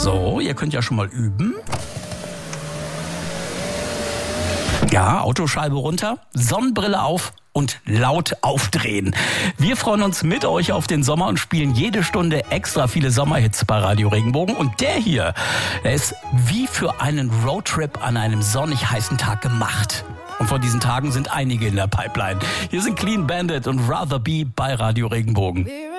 So, ihr könnt ja schon mal üben. Ja, Autoscheibe runter, Sonnenbrille auf und laut aufdrehen. Wir freuen uns mit euch auf den Sommer und spielen jede Stunde extra viele Sommerhits bei Radio Regenbogen. Und der hier, der ist wie für einen Roadtrip an einem sonnig heißen Tag gemacht. Und von diesen Tagen sind einige in der Pipeline. Hier sind Clean Bandit und Rather Be bei Radio Regenbogen.